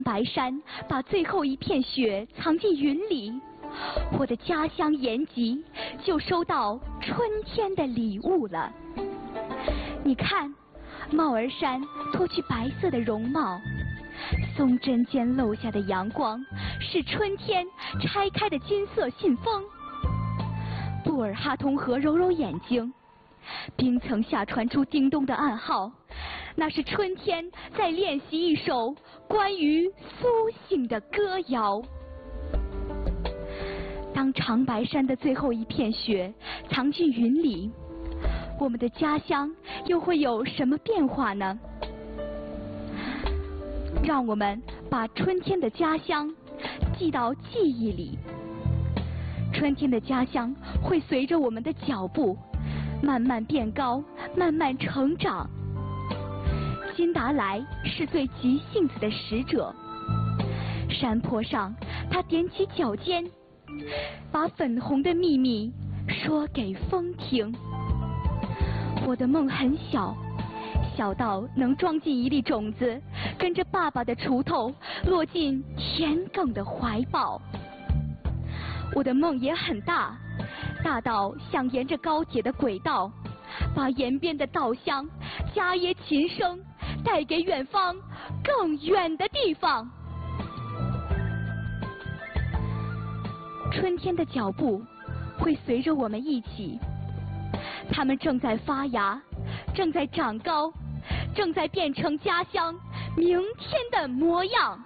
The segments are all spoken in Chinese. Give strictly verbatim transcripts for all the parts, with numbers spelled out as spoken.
白山把最后一片雪藏进云里，我的家乡延吉就收到春天的礼物了。你看，帽儿山脱去白色的绒帽，松针间漏下的阳光是春天拆开的金色信封。布尔哈通河揉揉眼睛，冰层下传出叮咚的暗号，那是春天在练习一首关于苏醒的歌谣。当长白山的最后一片雪藏进云里，我们的家乡又会有什么变化呢？让我们把春天的家乡记到记忆里。春天的家乡会随着我们的脚步慢慢变高，慢慢成长。金达莱是最急性子的使者，山坡上他踮起脚尖，把粉红的秘密说给风听。我的梦很小，小到能装进一粒种子，跟着爸爸的锄头落进田埂的怀抱。我的梦也很大，大到想沿着高铁的轨道，把沿边的稻香、家椰琴声带给远方更远的地方。春天的脚步会随着我们一起，它们正在发芽，正在长高，正在变成家乡明天的模样。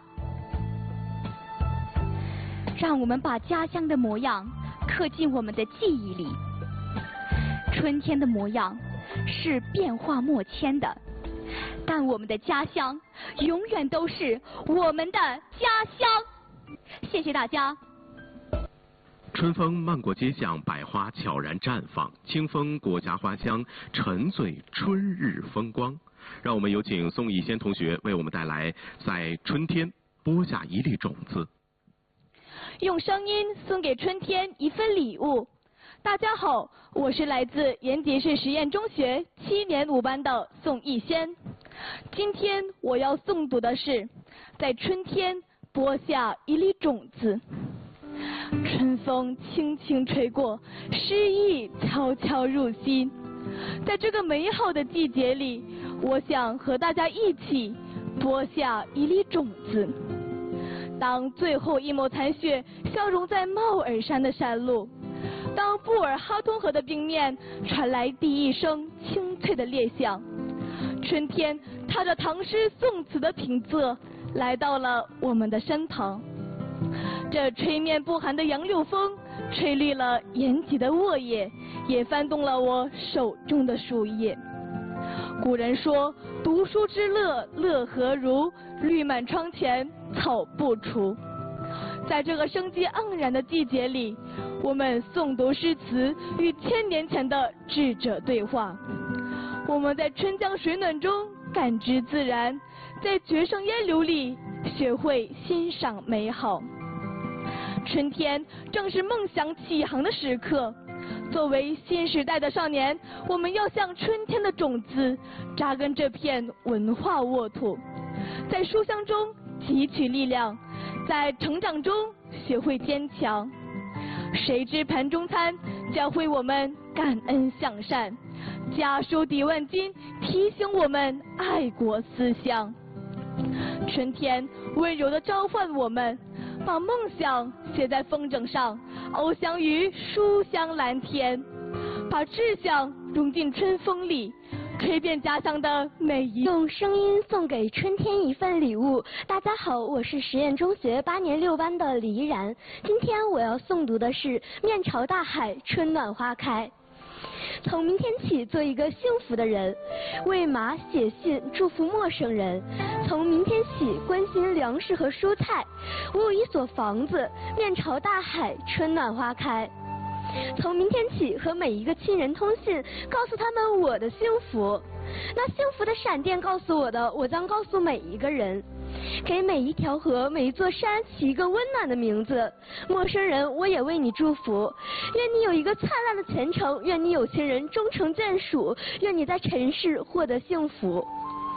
让我们把家乡的模样刻进我们的记忆里。春天的模样是变化莫迁的，但我们的家乡永远都是我们的家乡。谢谢大家。 春风漫过街巷，百花悄然绽放，清风裹颊花香，沉醉春日风光。让我们有请宋逸仙同学为我们带来在春天播下一粒种子。 用声音送给春天一份礼物。大家好，我是来自延吉市实验中学七年五班的宋逸仙。今天我要诵读的是在春天播下一粒种子。春风轻轻吹过，诗意悄悄入心。在这个美好的季节里，我想和大家一起播下一粒种子。当最后一抹残雪消融在帽儿山的山路，当布尔哈通河的冰面传来第一声清脆的裂响，春天踏着唐诗宋词的平仄来到了我们的身旁。这吹面不寒的杨柳风吹绿了延吉的沃野，也翻动了我手中的树叶。古人说，读书之乐，乐何如？绿满窗前草不除。在这个生机盎然的季节里，我们诵读诗词，与千年前的智者对话。我们在春江水暖中感知自然，在绝胜烟柳里学会欣赏美好。春天正是梦想起航的时刻，作为新时代的少年，我们要像春天的种子，扎根这片文化沃土，在书香中汲取力量，在成长中学会坚强。谁知盘中餐教会我们感恩向善，家书抵万金提醒我们爱国思乡。春天温柔地召唤我们，把梦想写在风筝上，翱翔于书香蓝天，把志向融进春风里，吹遍家乡的每一。 用声音送给春天一份礼物。大家好，我是实验中学八年六班的李依然。今天我要诵读的是《面朝大海，春暖花开》。从明天起，做一个幸福的人，为马写信祝福陌生人。从明天起，关心粮食和蔬菜。我有一所房子，面朝大海，春暖花开。从明天起，和每一个亲人通信，告诉他们我的幸福。那幸福的闪电告诉我的，我将告诉每一个人。给每一条河、每一座山起一个温暖的名字。陌生人，我也为你祝福。愿你有一个灿烂的前程，愿你有情人终成眷属，愿你在尘世获得幸福。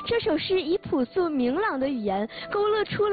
这首诗以朴素明朗的语言勾勒出了